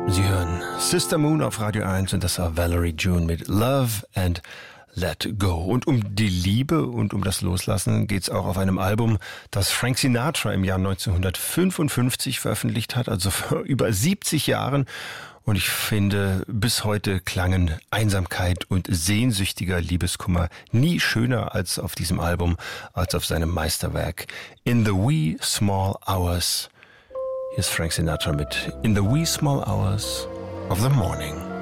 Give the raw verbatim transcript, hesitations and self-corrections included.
Sie hören Sister Moon auf Radio eins und das war Valerie June mit Love and Let Go. Und um die Liebe und um das Loslassen geht's auch auf einem Album, das Frank Sinatra im Jahr neunzehnhundertfünfundfünfzig veröffentlicht hat, also vor über siebzig Jahren. Und ich finde, bis heute klangen Einsamkeit und sehnsüchtiger Liebeskummer nie schöner als auf diesem Album, als auf seinem Meisterwerk In the Wee Small Hours. Hier ist Frank Sinatra mit In the Wee Small Hours of the Morning.